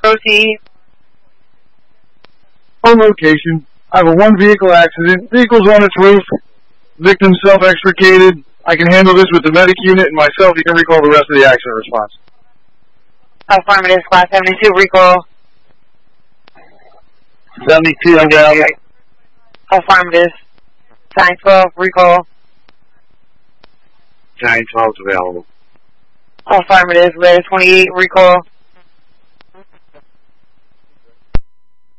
proceed. On location, I have a one-vehicle accident. Vehicle's on its roof. Victim self-extricated. I can handle this with the medic unit and myself. You can recall the rest of the accident response. Affirmative, Class 72, recall. 72 under Albert. Affirmative. 912, recall. 912 is available. Affirmative, Red 28, recall.